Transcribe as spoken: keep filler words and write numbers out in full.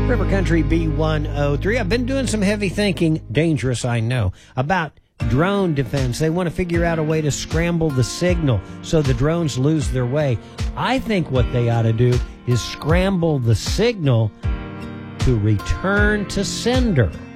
River Country B one oh three. I've been doing some heavy thinking, dangerous, I know, about drone defense. They want to figure out a way to scramble the signal so the drones lose their way. I think what they ought to do is scramble the signal to return to sender.